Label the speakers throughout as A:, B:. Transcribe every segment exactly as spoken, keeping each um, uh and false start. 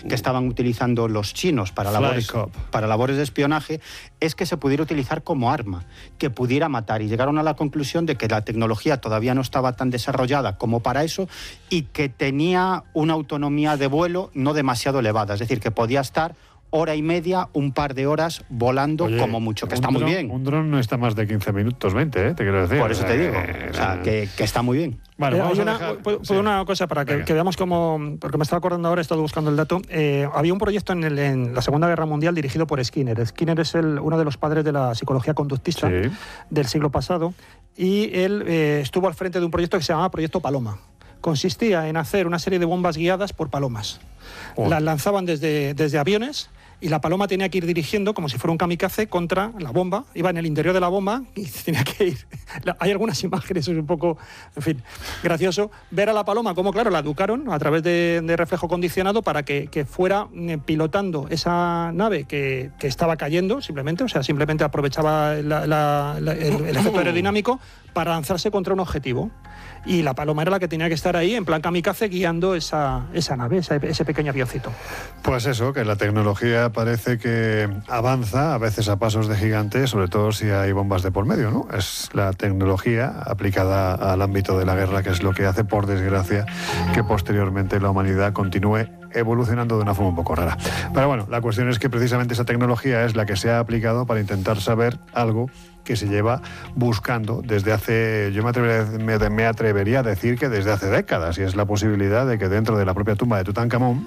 A: que estaban utilizando los chinos para labores, para labores de espionaje, es que se pudiera utilizar como arma, que pudiera matar, y llegaron a la conclusión de que la tecnología todavía no estaba tan desarrollada como para eso y que tenía una autonomía de vuelo no demasiado elevada, es decir, que podía estar hora y media, un par de horas volando. Oye, como mucho, que está
B: dron,
A: muy bien.
B: Un dron no está más de quince minutos, veinte, ¿eh? Te quiero decir.
A: Por eso
B: o sea,
A: te digo,
B: que,
A: o sea, que, que está muy bien.
C: Vale, eh, hay una, dejar, pues, sí. una cosa para que, que veamos cómo, porque me estaba acordando ahora, he estado buscando el dato. Eh, había un proyecto en, el, en la Segunda Guerra Mundial dirigido por Skinner. Skinner es el, uno de los padres de la psicología conductista sí. del siglo pasado, y él eh, estuvo al frente de un proyecto que se llamaba Proyecto Paloma. Consistía en hacer una serie de bombas guiadas por palomas. Oh. Las lanzaban desde, desde aviones, y la paloma tenía que ir dirigiendo como si fuera un kamikaze contra la bomba, iba en el interior de la bomba y tenía que ir. Hay algunas imágenes, es un poco, en fin, gracioso, ver a la paloma como, claro, la educaron a través de, de reflejo condicionado para que, que fuera pilotando esa nave que, que estaba cayendo, simplemente, o sea, simplemente aprovechaba la, la, la, el, el efecto aerodinámico para lanzarse contra un objetivo. Y la paloma era la que tenía que estar ahí en plan kamikaze guiando esa, esa nave, ese, ese pequeño avioncito.
B: Pues eso, que la tecnología parece que avanza a veces a pasos de gigante, sobre todo si hay bombas de por medio, ¿no? Es la tecnología aplicada al ámbito de la guerra que es lo que hace, por desgracia, que posteriormente la humanidad continúe evolucionando de una forma un poco rara. Pero bueno, la cuestión es que precisamente esa tecnología es la que se ha aplicado para intentar saber algo que se lleva buscando desde hace, yo me atrevería, me, me atrevería a decir que desde hace décadas, y es la posibilidad de que dentro de la propia tumba de Tutankamón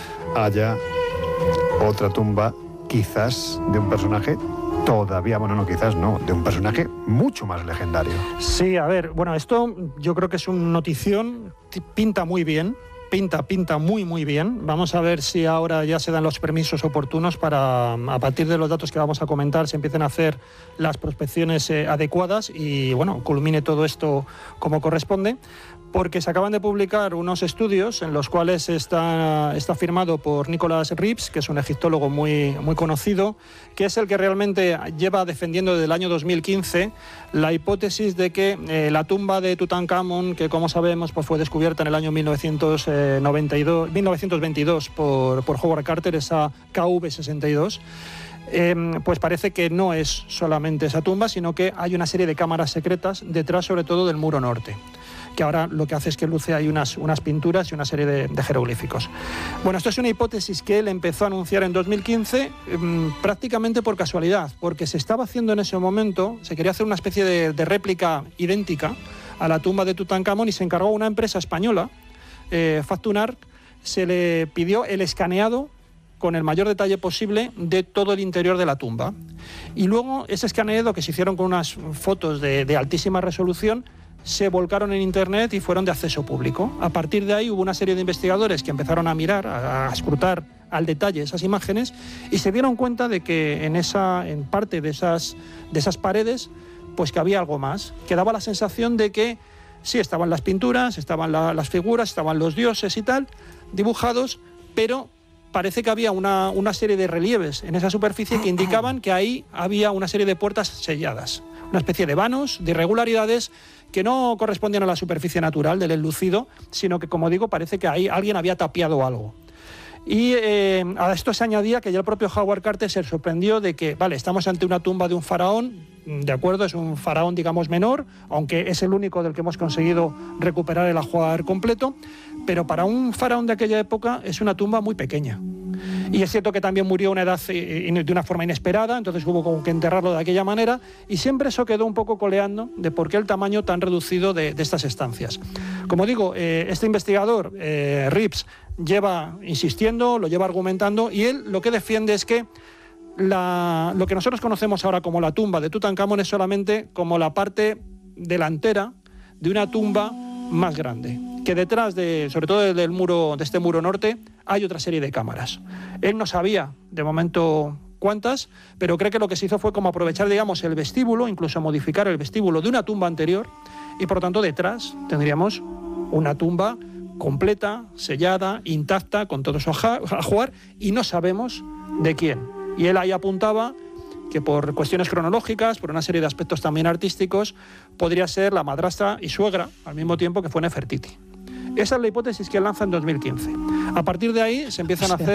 B: haya otra tumba, quizás de un personaje todavía, bueno, no, quizás no, de un personaje mucho más legendario.
C: Sí, a ver, bueno, esto yo creo que es una notición, pinta muy bien. Pinta, pinta muy, muy bien. Vamos a ver si ahora ya se dan los permisos oportunos para, a partir de los datos que vamos a comentar, se empiecen a hacer las prospecciones eh, adecuadas y, bueno, culmine todo esto como corresponde, porque se acaban de publicar unos estudios en los cuales está, está firmado por Nicholas Reeves, que es un egiptólogo muy, muy conocido, que es el que realmente lleva defendiendo desde el año dos mil quince la hipótesis de que eh, la tumba de Tutankamón, que como sabemos pues fue descubierta en el año mil novecientos noventa y dos, mil novecientos veintidós por, por Howard Carter, esa K V sesenta y dos, eh, pues parece que no es solamente esa tumba, sino que hay una serie de cámaras secretas detrás, sobre todo del muro norte, que ahora lo que hace es que luce ahí unas, unas pinturas y una serie de, de jeroglíficos. Bueno, esto es una hipótesis que él empezó a anunciar en dos mil quince mmm, prácticamente por casualidad, porque se estaba haciendo en ese momento, se quería hacer una especie de, de réplica idéntica a la tumba de Tutankamón y se encargó a una empresa española, eh, Factunar, se le pidió el escaneado con el mayor detalle posible de todo el interior de la tumba. Y luego ese escaneado, que se hicieron con unas fotos de, de altísima resolución, se volcaron en internet y fueron de acceso público. A partir de ahí hubo una serie de investigadores que empezaron a mirar, a, a escrutar al detalle esas imágenes y se dieron cuenta de que en, esa, en parte de esas, de esas paredes pues que había algo más, que daba la sensación de que sí, estaban las pinturas, estaban la, las figuras, estaban los dioses y tal, dibujados, pero parece que había una, una serie de relieves en esa superficie que indicaban que ahí había una serie de puertas selladas, una especie de vanos, de irregularidades que no correspondían a la superficie natural del enlucido, sino que, como digo, parece que ahí alguien había tapiado algo. Y eh, a esto se añadía que ya el propio Howard Carter se sorprendió de que, vale, estamos ante una tumba de un faraón, de acuerdo, es un faraón, digamos, menor, aunque es el único del que hemos conseguido recuperar el ajuar completo, pero para un faraón de aquella época es una tumba muy pequeña. Y es cierto que también murió a una edad eh, de una forma inesperada, entonces hubo como que enterrarlo de aquella manera, y siempre eso quedó un poco coleando de por qué el tamaño tan reducido de, de estas estancias. Como digo, eh, este investigador, eh, Reeves, lleva insistiendo, lo lleva argumentando, y él lo que defiende es que la, lo que nosotros conocemos ahora como la tumba de Tutankamón es solamente como la parte delantera de una tumba más grande, que detrás de, sobre todo del muro, de este muro norte, hay otra serie de cámaras. Él no sabía de momento cuántas, pero cree que lo que se hizo fue como aprovechar, digamos, el vestíbulo, incluso modificar el vestíbulo de una tumba anterior, y por lo tanto detrás tendríamos una tumba completa, sellada, intacta, con todo su ajuar, y no sabemos de quién. Y él ahí apuntaba que por cuestiones cronológicas, por una serie de aspectos también artísticos, podría ser la madrastra y suegra, al mismo tiempo que fue Nefertiti. Esa es la hipótesis que él lanza en dos mil quince. A partir de ahí se empiezan a hacer